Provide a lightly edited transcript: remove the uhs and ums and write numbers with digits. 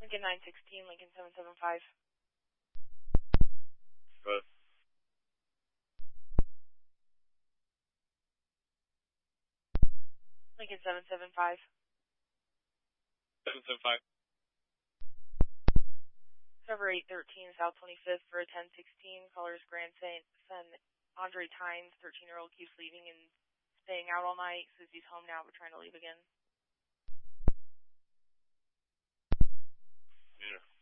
Lincoln 916, Lincoln 775. Good. Lincoln 775. 775. Cover 813, South 25th for a 1016. Caller's grandson, Andre Tynes, 13-year-old, keeps leaving and staying out all night. Says he's home now, but trying to leave again. Yeah.